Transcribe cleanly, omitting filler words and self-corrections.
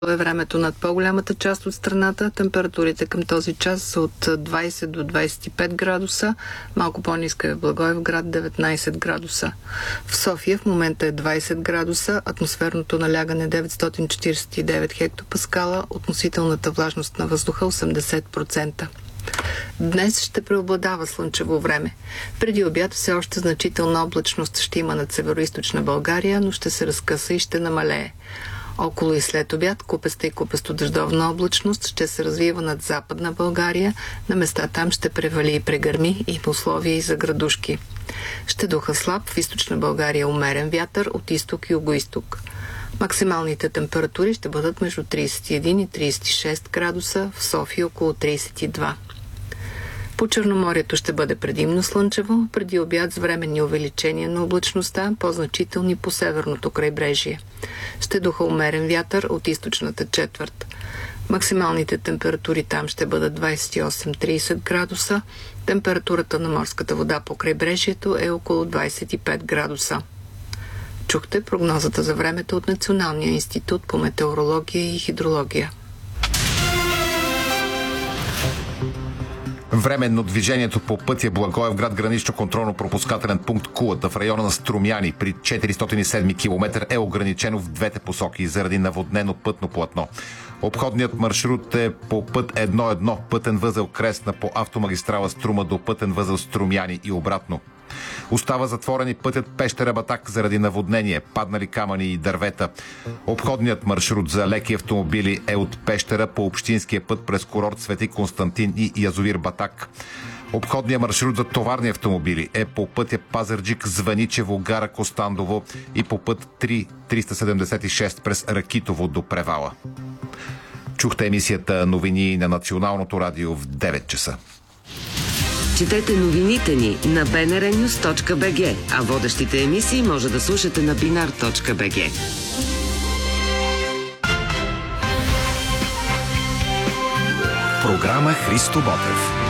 е времето над по-голямата част от страната. Температурите към този час са от 20 до 25 градуса. Малко по-ниска е в Благоевград, 19 градуса. В София в момента е 20 градуса, атмосферното налягане 949 хектопаскала, относителната влажност на въздуха 80%. Днес ще преобладава слънчево време. Преди обяд все още значителна облачност ще има над североизточна България, но ще се разкъса и ще намалее. Около и след обяд купеста и купесто-дъждовна облачност ще се развива над западна България. На места там ще превали и прегърми и условия и за градушки. Ще духа слаб, в източна България умерен вятър от изток и югоизток. Максималните температури ще бъдат между 31 и 36 градуса, в София около 32. По Черноморието ще бъде предимно слънчево, преди обяд с временни увеличения на облачността, по-значителни по северното крайбрежие. Ще духа умерен вятър от източната четвърт. Максималните температури там ще бъдат 28-30 градуса. Температурата на морската вода по крайбрежието е около 25 градуса. Чухте прогнозата за времето от Националния институт по метеорология и хидрология. Временно движението по пътя Благоевград гранично контролно-пропускателен пункт Кулата в района на Струмяни при 407 км е ограничено в двете посоки заради наводнено пътно платно. Обходният маршрут е по път 1-1, пътен възел Кресна по автомагистрала Струма до пътен възел Струмяни и обратно. Остава затворен и пътят Пещера Батак заради наводнение, паднали камъни и дървета. Обходният маршрут за леки автомобили е от Пещера по общинския път през курорт Свети Константин и язовир Батак. Обходният маршрут за товарни автомобили е по пътя Пазарджик, Звъничево, гара Костандово и по път 3-376 през Ракитово до Превала. Чухте емисията новини на Националното радио в 9 часа. Четете новините ни на bnrnews.bg, а водещите емисии може да слушате на binar.bg. Програма Христо Ботев.